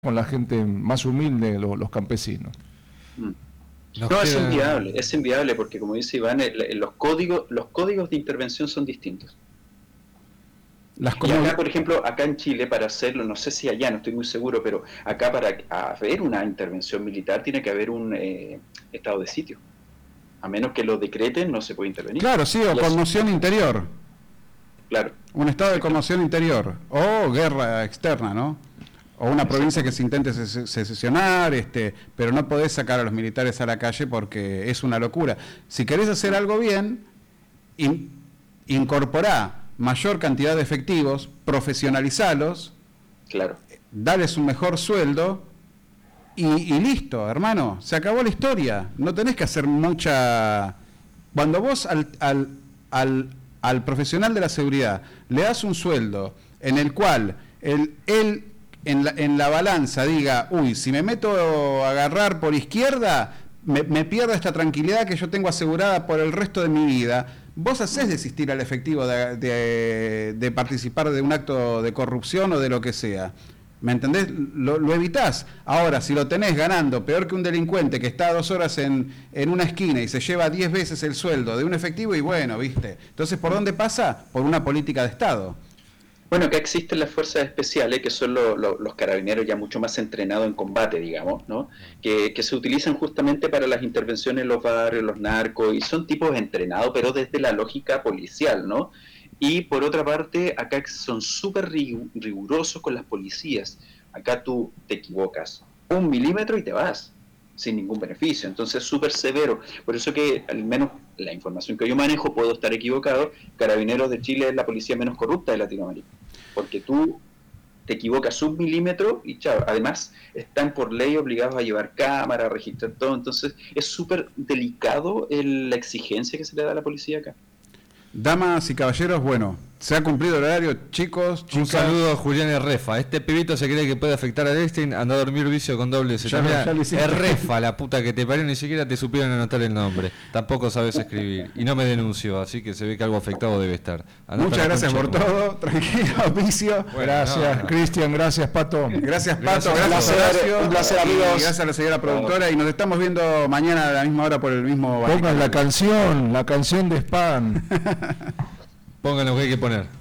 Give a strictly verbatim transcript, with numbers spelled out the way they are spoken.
con la gente más humilde, los, los campesinos. Mm. No, queda... es inviable, es inviable porque, como dice Iván, los códigos, los códigos de intervención son distintos. Las y acá, por ejemplo, acá en Chile, para hacerlo, no sé si allá, no estoy muy seguro, pero acá para haber una intervención militar tiene que haber un eh, estado de sitio. A menos que lo decreten, no se puede intervenir. Claro, sí, o conmoción interior. Claro. Un estado de conmoción interior, o guerra externa, ¿no? O una provincia que se intente secesionar, este, pero no podés sacar a los militares a la calle porque es una locura. Si querés hacer algo bien, in, incorporá mayor cantidad de efectivos, profesionalizalos, claro, dales un mejor sueldo y, y listo, hermano, se acabó la historia. No tenés que hacer mucha... Cuando vos al, al, al, al profesional de la seguridad le das un sueldo en el cual el, él... En la, en la balanza diga, uy, si me meto a agarrar por izquierda, me, me pierdo esta tranquilidad que yo tengo asegurada por el resto de mi vida, vos hacés desistir al efectivo de, de, de participar de un acto de corrupción o de lo que sea. ¿Me entendés? Lo, lo evitás. Ahora, si lo tenés ganando peor que un delincuente que está dos horas en, en una esquina y se lleva diez veces el sueldo de un efectivo, y bueno, ¿viste? Entonces, ¿por dónde pasa? Por una política de Estado. Bueno, acá existen las fuerzas especiales, que son lo, lo, los carabineros ya mucho más entrenados en combate, digamos, ¿no? Que, que se utilizan justamente para las intervenciones en los barrios, los narcos, y son tipos entrenados, pero desde la lógica policial, ¿no? Y por otra parte, acá son súper rigurosos con las policías. Acá tú te equivocas un milímetro y te vas, sin ningún beneficio. Entonces, súper severo. Por eso que, al menos la información que yo manejo, puedo estar equivocado, Carabineros de Chile es la policía menos corrupta de Latinoamérica. Porque tú te equivocas un milímetro y chao. Además, están por ley obligados a llevar cámara, a registrar todo. Entonces, es súper delicado el, la exigencia que se le da a la policía acá. Damas y caballeros, bueno, se ha cumplido el horario, chicos, chicas. Un saludo a Julián Errefa. Este pibito se cree que puede afectar a Dextin, anda a dormir vicio con doble Z. Errefa, la puta que te parió, ni siquiera te supieron anotar el nombre. Tampoco sabes escribir. Y no me denunció, así que se ve que algo afectado debe estar. Andá. Muchas gracias por todo. Tranquilo, Vicio. Bueno, gracias, no, no. Cristian. Gracias, Pato. Gracias, Pato. Gracias, gracias, Horacio. Un placer, amigos. Y gracias a la señora productora. Y nos estamos viendo mañana a la misma hora por el mismo... Pongan la canción, la canción de Spam. Pongan lo que hay que poner.